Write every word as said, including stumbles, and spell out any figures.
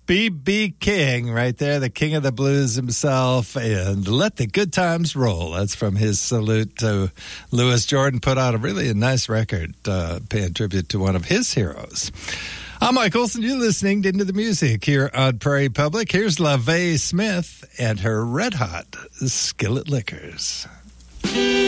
B B King right there, the king of the blues himself, and Let the Good Times Roll. That's from his salute to Louis Jordan. Put out a really nice record uh, paying tribute to one of his heroes. I'm Mike Olson. You're listening to Into the Music here on Prairie Public. Here's LaVey Smith and her Red Hot Skillet Liquors.